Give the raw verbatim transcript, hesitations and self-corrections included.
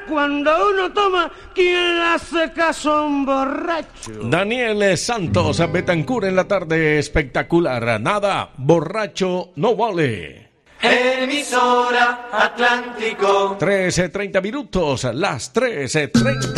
cuando uno toma, ¿quién le hace caso a un borracho? Daniel Santos Betancur en la tarde espectacular. Nada, borracho no vale. Emisora Atlántico. trece treinta minutos, las trece treinta.